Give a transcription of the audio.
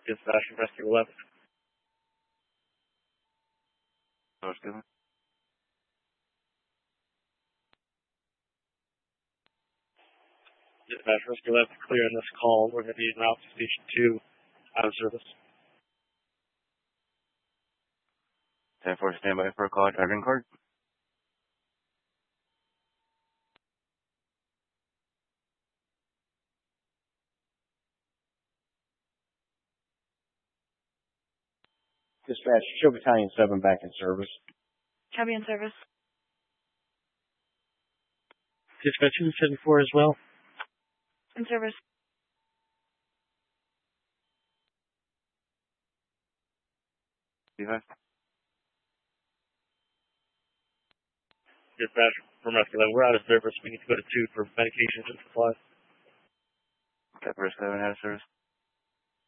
Dispatch from Rescue 11. Source given. Dispatch Rescue 11, clear on this call. We're going to be en route to Station 2, out of service. 10-4, stand by for a call, driving card. Dispatch, show Battalion 7 back in service. Copy in service. Dispatch 274 as well. In service. Dispatch. Dispatch from Rescue 11, we're out of service. We need to go to 2 for medications and supplies. 10-4, 7 out of service.